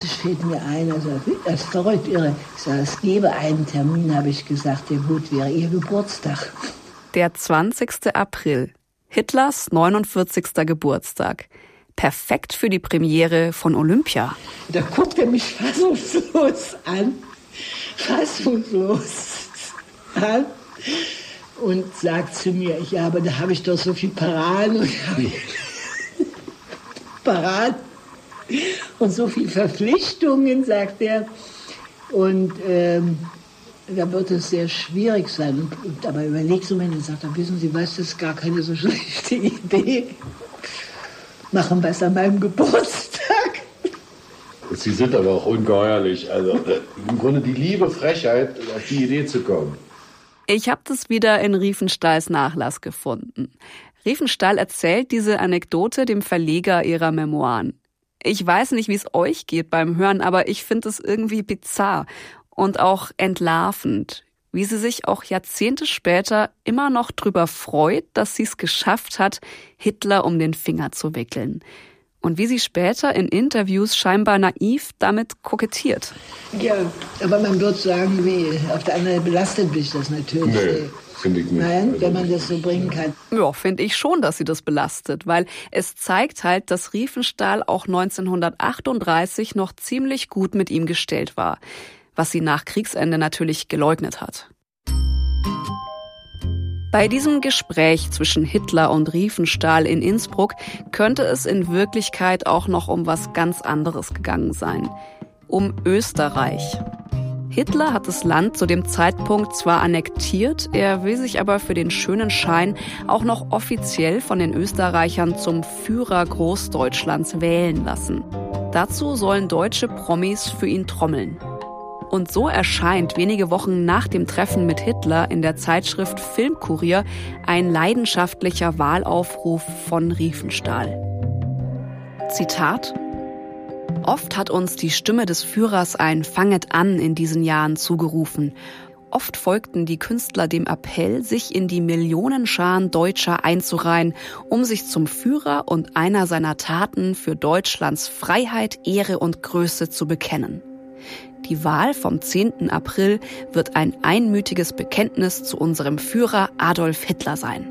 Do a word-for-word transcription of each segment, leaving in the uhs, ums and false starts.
plötzlich fällt mir ein, also das ist verrückt, irre. Ich sage, es gäbe einen Termin, habe ich gesagt, der gut wäre, Ihr Geburtstag. Der zwanzigster April, Hitlers neunundvierzigster Geburtstag. Perfekt für die Premiere von Olympia. Da guckt er mich fassungslos an, fassungslos an und sagt zu mir, ja, aber da habe ich doch so viel Paraden und Paraden und so viel Verpflichtungen, sagt er. Und ähm, da wird es sehr schwierig sein. Und, und, aber überlegt so, wenn er sagt, wissen Sie was, das ist gar keine so schlechte Idee. Machen wir es an meinem Geburtstag. Sie sind aber auch ungeheuerlich. Also im Grunde die liebe Frechheit, auf die Idee zu kommen. Ich habe das wieder in Riefenstahls Nachlass gefunden. Riefenstahl erzählt diese Anekdote dem Verleger ihrer Memoiren. Ich weiß nicht, wie es euch geht beim Hören, aber ich finde es irgendwie bizarr und auch entlarvend, wie sie sich auch Jahrzehnte später immer noch drüber freut, dass sie es geschafft hat, Hitler um den Finger zu wickeln. Und wie sie später in Interviews scheinbar naiv damit kokettiert. Ja, aber man wird sagen, wie, auf der anderen Seite belastet mich das natürlich. Nee, finde ich nicht. Nein, also wenn man das so bringen kann. Ja, finde ich schon, dass sie das belastet, weil es zeigt halt, dass Riefenstahl auch neunzehnhundertachtunddreißig noch ziemlich gut mit ihm gestellt war, was sie nach Kriegsende natürlich geleugnet hat. Bei diesem Gespräch zwischen Hitler und Riefenstahl in Innsbruck könnte es in Wirklichkeit auch noch um was ganz anderes gegangen sein. Um Österreich. Hitler hat das Land zu dem Zeitpunkt zwar annektiert, er will sich aber für den schönen Schein auch noch offiziell von den Österreichern zum Führer Großdeutschlands wählen lassen. Dazu sollen deutsche Promis für ihn trommeln. Und so erscheint wenige Wochen nach dem Treffen mit Hitler in der Zeitschrift Filmkurier ein leidenschaftlicher Wahlaufruf von Riefenstahl. Zitat: Oft hat uns die Stimme des Führers ein Fanget an in diesen Jahren zugerufen. Oft folgten die Künstler dem Appell, sich in die Millionenscharen Deutscher einzureihen, um sich zum Führer und einer seiner Taten für Deutschlands Freiheit, Ehre und Größe zu bekennen. Die Wahl vom zehnten April wird ein einmütiges Bekenntnis zu unserem Führer Adolf Hitler sein.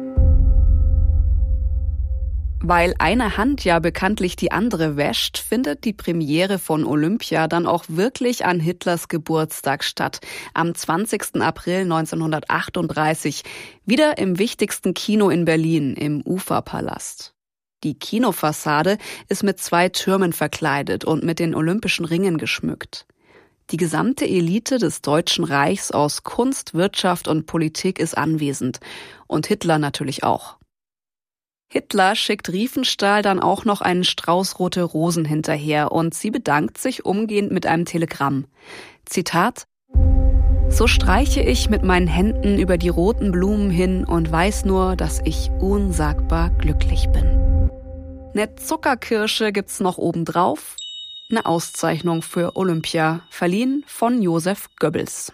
Weil eine Hand ja bekanntlich die andere wäscht, findet die Premiere von Olympia dann auch wirklich an Hitlers Geburtstag statt, am zwanzigsten April neunzehnhundertachtunddreißig, wieder im wichtigsten Kino in Berlin, im Uferpalast. Die Kinofassade ist mit zwei Türmen verkleidet und mit den Olympischen Ringen geschmückt. Die gesamte Elite des Deutschen Reichs aus Kunst, Wirtschaft und Politik ist anwesend. Und Hitler natürlich auch. Hitler schickt Riefenstahl dann auch noch einen Strauß rote Rosen hinterher und sie bedankt sich umgehend mit einem Telegramm. Zitat: So streiche ich mit meinen Händen über die roten Blumen hin und weiß nur, dass ich unsagbar glücklich bin. Ne Zuckerkirsche gibt's noch obendrauf. Eine Auszeichnung für Olympia, verliehen von Joseph Goebbels.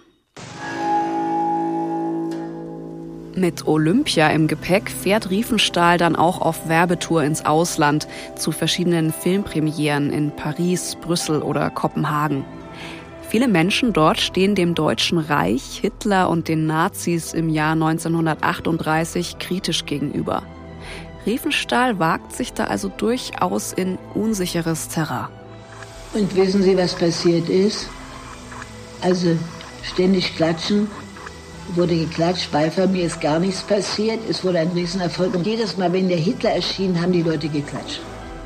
Mit Olympia im Gepäck fährt Riefenstahl dann auch auf Werbetour ins Ausland, zu verschiedenen Filmpremieren in Paris, Brüssel oder Kopenhagen. Viele Menschen dort stehen dem Deutschen Reich, Hitler und den Nazis im Jahr neunzehnhundertachtunddreißig kritisch gegenüber. Riefenstahl wagt sich da also durchaus in unsicheres Terrain. Und wissen Sie, was passiert ist? Also ständig klatschen, wurde geklatscht, Beifall, mir ist gar nichts passiert, es wurde ein Riesenerfolg. Und jedes Mal, wenn der Hitler erschien, haben die Leute geklatscht.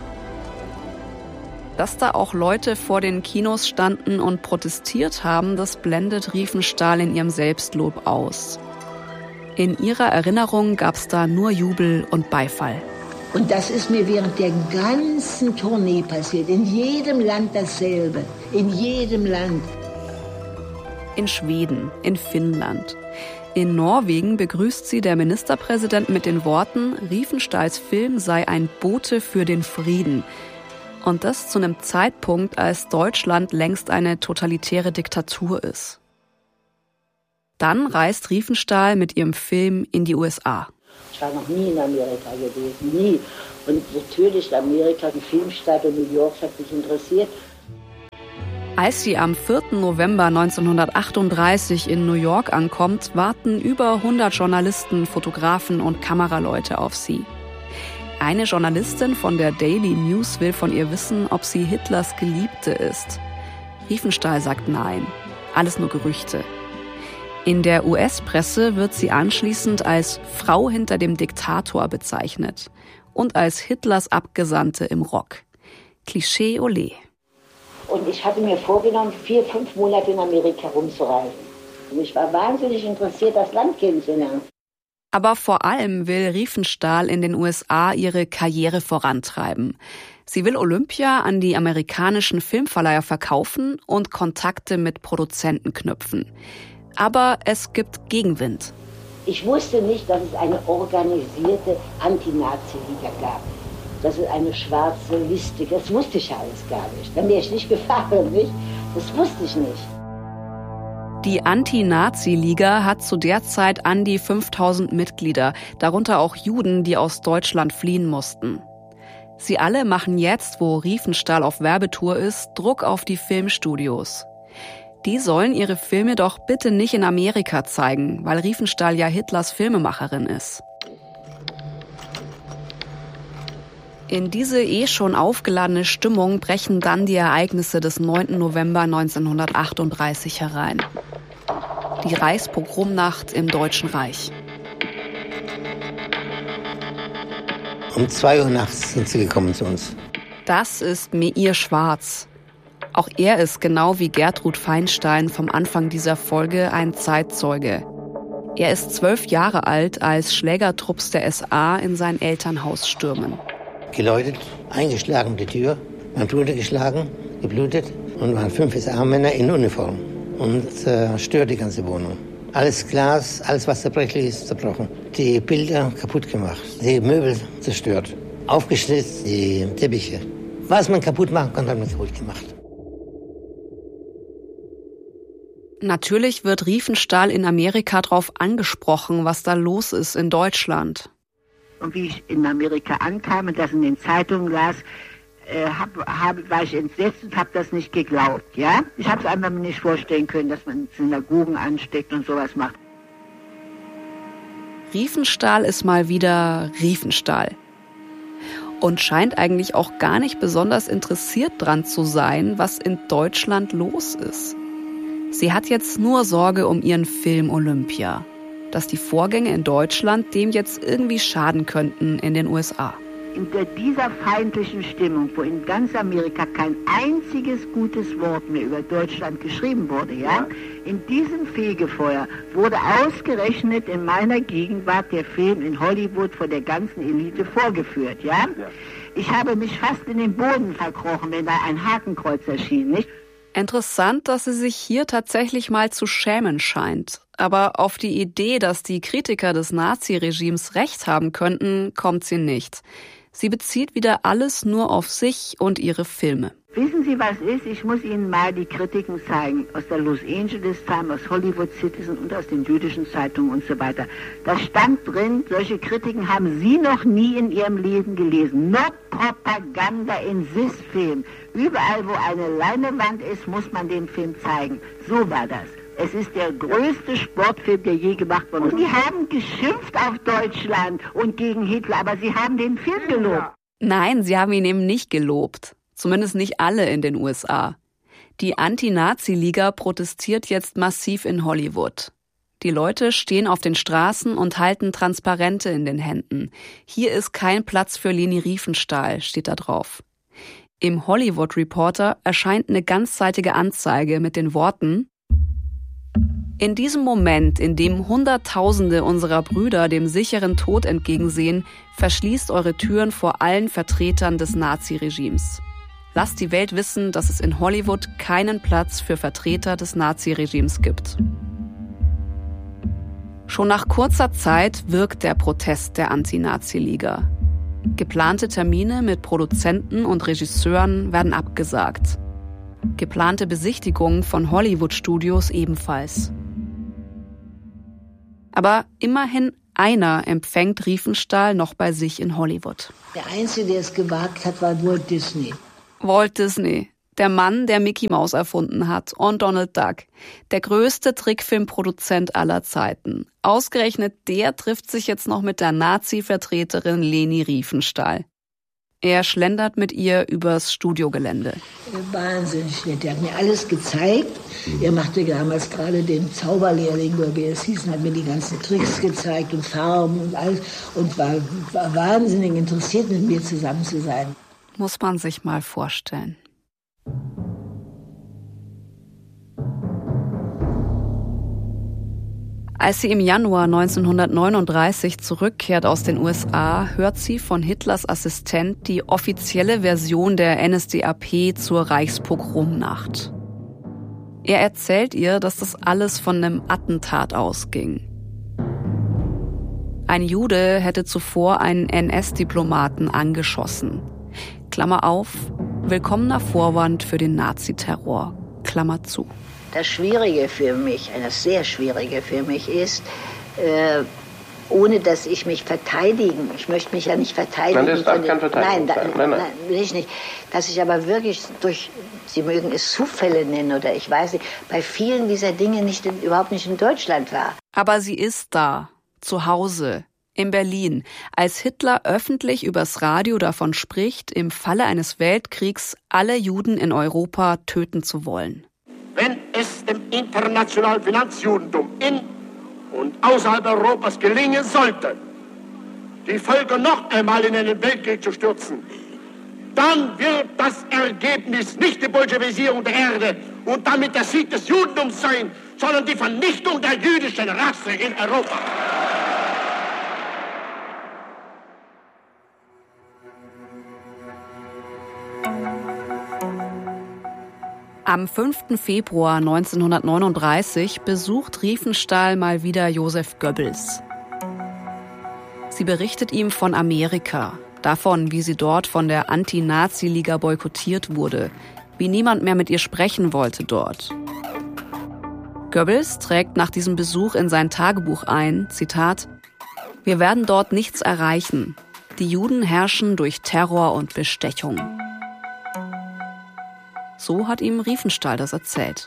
Dass da auch Leute vor den Kinos standen und protestiert haben, das blendet Riefenstahl in ihrem Selbstlob aus. In ihrer Erinnerung gab's da nur Jubel und Beifall. Und das ist mir während der ganzen Tournee passiert. In jedem Land dasselbe. In jedem Land. In Schweden, in Finnland. In Norwegen begrüßt sie der Ministerpräsident mit den Worten, Riefenstahls Film sei ein Bote für den Frieden. Und das zu einem Zeitpunkt, als Deutschland längst eine totalitäre Diktatur ist. Dann reist Riefenstahl mit ihrem Film in die U S A. Ich war noch nie in Amerika gewesen, nie. Und natürlich Amerika, die Filmstadt und New York hat mich interessiert. Als sie am vierten November neunzehnhundertachtunddreißig in New York ankommt, warten über hundert Journalisten, Fotografen und Kameraleute auf sie. Eine Journalistin von der Daily News will von ihr wissen, ob sie Hitlers Geliebte ist. Riefenstahl sagt nein. Alles nur Gerüchte. In der U S-Presse wird sie anschließend als Frau hinter dem Diktator bezeichnet und als Hitlers Abgesandte im Rock. Klischee olé. Und ich hatte mir vorgenommen, vier, fünf Monate in Amerika rumzureisen. Und ich war wahnsinnig interessiert, das Land kennenzulernen. Aber vor allem will Riefenstahl in den U S A ihre Karriere vorantreiben. Sie will Olympia an die amerikanischen Filmverleiher verkaufen und Kontakte mit Produzenten knüpfen. Aber es gibt Gegenwind. Ich wusste nicht, dass es eine organisierte Anti-Nazi-Liga gab. Dass es eine schwarze Liste, das wusste ich alles gar nicht. Dann wäre ich nicht gefahren, nicht? Das wusste ich nicht. Die Anti-Nazi-Liga hat zu der Zeit an die fünftausend Mitglieder, darunter auch Juden, die aus Deutschland fliehen mussten. Sie alle machen jetzt, wo Riefenstahl auf Werbetour ist, Druck auf die Filmstudios. Die sollen ihre Filme doch bitte nicht in Amerika zeigen, weil Riefenstahl ja Hitlers Filmemacherin ist. In diese eh schon aufgeladene Stimmung brechen dann die Ereignisse des neunten November neunzehnhundertachtunddreißig herein. Die Reichspogromnacht im Deutschen Reich. Um zwei Uhr nachts sind sie gekommen zu uns. Das ist Meir Schwarz. Auch er ist genau wie Gertrud Feinstein vom Anfang dieser Folge ein Zeitzeuge. Er ist zwölf Jahre alt, als Schlägertrupps der S A in sein Elternhaus stürmen. Geläutet, eingeschlagen die Tür, mein Bruder geschlagen, geblutet und waren fünf S A-Männer in Uniform und zerstört die ganze Wohnung. Alles Glas, alles was zerbrechlich ist, zerbrochen. Die Bilder kaputt gemacht, die Möbel zerstört, aufgeschnitzt, die Teppiche. Was man kaputt machen konnte, hat man kaputt gemacht. Natürlich wird Riefenstahl in Amerika darauf angesprochen, was da los ist in Deutschland. Und wie ich in Amerika ankam und das in den Zeitungen las, äh, hab, hab, war ich entsetzt und habe das nicht geglaubt. Ja? Ich habe es einfach mir nicht vorstellen können, dass man Synagogen ansteckt und sowas macht. Riefenstahl ist mal wieder Riefenstahl. Und scheint eigentlich auch gar nicht besonders interessiert dran zu sein, was in Deutschland los ist. Sie hat jetzt nur Sorge um ihren Film Olympia. Dass die Vorgänge in Deutschland dem jetzt irgendwie schaden könnten in den U S A. In dieser feindlichen Stimmung, wo in ganz Amerika kein einziges gutes Wort mehr über Deutschland geschrieben wurde, ja, in diesem Fegefeuer wurde ausgerechnet in meiner Gegenwart der Film in Hollywood vor der ganzen Elite vorgeführt, ja. Ich habe mich fast in den Boden verkrochen, wenn da ein Hakenkreuz erschien, nicht? Interessant, dass sie sich hier tatsächlich mal zu schämen scheint. Aber auf die Idee, dass die Kritiker des Naziregimes recht haben könnten, kommt sie nicht. Sie bezieht wieder alles nur auf sich und ihre Filme. Wissen Sie, was ist? Ich muss Ihnen mal die Kritiken zeigen. Aus der Los Angeles Times, aus Hollywood Citizen und aus den jüdischen Zeitungen und so weiter. Da stand drin, solche Kritiken haben Sie noch nie in Ihrem Leben gelesen. Not Propaganda in this Film. Überall, wo eine Leinwand ist, muss man den Film zeigen. So war das. Es ist der größte Sportfilm, der je gemacht wurde. Und Sie haben geschimpft auf Deutschland und gegen Hitler, aber Sie haben den Film gelobt. Nein, sie haben ihn eben nicht gelobt. Zumindest nicht alle in den U S A. Die Anti-Nazi-Liga protestiert jetzt massiv in Hollywood. Die Leute stehen auf den Straßen und halten Transparente in den Händen. Hier ist kein Platz für Leni Riefenstahl, steht da drauf. Im Hollywood Reporter erscheint eine ganzseitige Anzeige mit den Worten: In diesem Moment, in dem Hunderttausende unserer Brüder dem sicheren Tod entgegensehen, verschließt eure Türen vor allen Vertretern des Naziregimes. Lasst die Welt wissen, dass es in Hollywood keinen Platz für Vertreter des Naziregimes gibt. Schon nach kurzer Zeit wirkt der Protest der Anti-Nazi-Liga. Geplante Termine mit Produzenten und Regisseuren werden abgesagt. Geplante Besichtigungen von Hollywood-Studios ebenfalls. Aber immerhin einer empfängt Riefenstahl noch bei sich in Hollywood. Der Einzige, der es gewagt hat, war Walt Disney. Walt Disney. Der Mann, der Mickey Mouse erfunden hat, und Donald Duck. Der größte Trickfilmproduzent aller Zeiten. Ausgerechnet der trifft sich jetzt noch mit der Nazi-Vertreterin Leni Riefenstahl. Er schlendert mit ihr übers Studiogelände. Wahnsinnig nett. Er hat mir alles gezeigt. Er machte damals gerade den Zauberlehrling, oder wie es hieß, und hat mir die ganzen Tricks gezeigt und Farben und alles. Und war, war wahnsinnig interessiert, mit mir zusammen zu sein. Muss man sich mal vorstellen. Als sie im Januar neunzehnhundertneununddreißig zurückkehrt aus den U S A, hört sie von Hitlers Assistent die offizielle Version der N S D A P zur Reichspogromnacht. Er erzählt ihr, dass das alles von einem Attentat ausging. Ein Jude hätte zuvor einen N S-Diplomaten angeschossen. Klammer auf, willkommener Vorwand für den Naziterror. Klammer zu. Das Schwierige für mich, das sehr Schwierige für mich ist, äh, ohne dass ich mich verteidigen, ich möchte mich ja nicht verteidigen. Nein, das darf kein Verteidigung nein, da, sein. Nein, nein. nein, will ich nicht. Dass ich aber wirklich durch, Sie mögen es Zufälle nennen oder ich weiß nicht, bei vielen dieser Dinge nicht in, überhaupt nicht in Deutschland war. Aber sie ist da, zu Hause, in Berlin, als Hitler öffentlich übers Radio davon spricht, im Falle eines Weltkriegs alle Juden in Europa töten zu wollen. Wenn es dem internationalen Finanzjudentum in und außerhalb Europas gelingen sollte, die Völker noch einmal in einen Weltkrieg zu stürzen, dann wird das Ergebnis nicht die Bolschewisierung der Erde und damit der Sieg des Judentums sein, sondern die Vernichtung der jüdischen Rasse in Europa. Am fünften Februar neunzehnhundertneununddreißig besucht Riefenstahl mal wieder Joseph Goebbels. Sie berichtet ihm von Amerika, davon, wie sie dort von der Anti-Nazi-Liga boykottiert wurde, wie niemand mehr mit ihr sprechen wollte dort. Goebbels trägt nach diesem Besuch in sein Tagebuch ein, Zitat, „Wir werden dort nichts erreichen. Die Juden herrschen durch Terror und Bestechung." So hat ihm Riefenstahl das erzählt.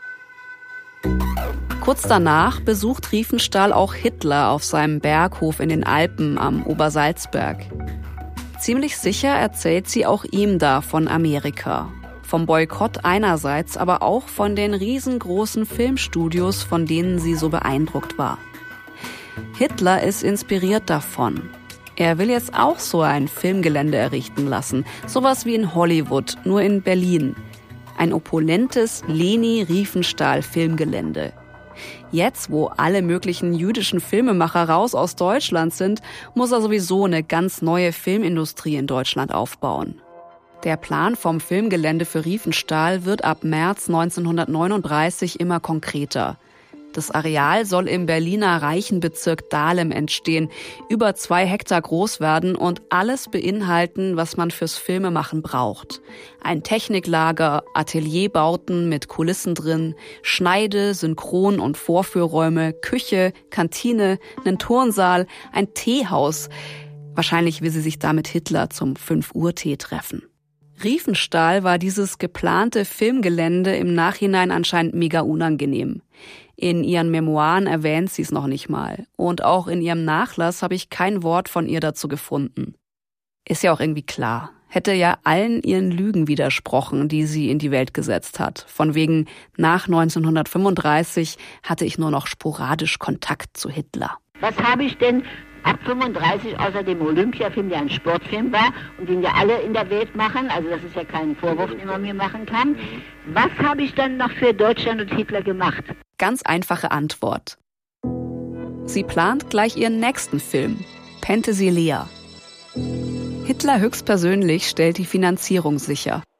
Kurz danach besucht Riefenstahl auch Hitler auf seinem Berghof in den Alpen am Obersalzberg. Ziemlich sicher erzählt sie auch ihm da von Amerika. Vom Boykott einerseits, aber auch von den riesengroßen Filmstudios, von denen sie so beeindruckt war. Hitler ist inspiriert davon. Er will jetzt auch so ein Filmgelände errichten lassen. Sowas wie in Hollywood, nur in Berlin. Ein opulentes Leni Riefenstahl Filmgelände. Jetzt, wo alle möglichen jüdischen Filmemacher raus aus Deutschland sind, muss er sowieso eine ganz neue Filmindustrie in Deutschland aufbauen. Der Plan vom Filmgelände für Riefenstahl wird ab März neunzehnhundertneununddreißig immer konkreter. Das Areal soll im Berliner Reichenbezirk Dahlem entstehen, über zwei Hektar groß werden und alles beinhalten, was man fürs Filmemachen braucht. Ein Techniklager, Atelierbauten mit Kulissen drin, Schneide-, Synchron- und Vorführräume, Küche, Kantine, einen Turnsaal, ein Teehaus. Wahrscheinlich will sie sich da mit Hitler zum fünf Uhr Tee treffen. Riefenstahl war dieses geplante Filmgelände im Nachhinein anscheinend mega unangenehm. In ihren Memoiren erwähnt sie es noch nicht mal. Und auch in ihrem Nachlass habe ich kein Wort von ihr dazu gefunden. Ist ja auch irgendwie klar. Hätte ja allen ihren Lügen widersprochen, die sie in die Welt gesetzt hat. Von wegen, nach neunzehnhundertfünfunddreißig hatte ich nur noch sporadisch Kontakt zu Hitler. Was habe ich denn ab fünfunddreißig außer dem Olympiafilm, der ein Sportfilm war und den ja alle in der Welt machen, also das ist ja kein Vorwurf, den man mir machen kann, was habe ich dann noch für Deutschland und Hitler gemacht? Ganz einfache Antwort. Sie plant gleich ihren nächsten Film, Penthesilea. Hitler höchstpersönlich stellt die Finanzierung sicher.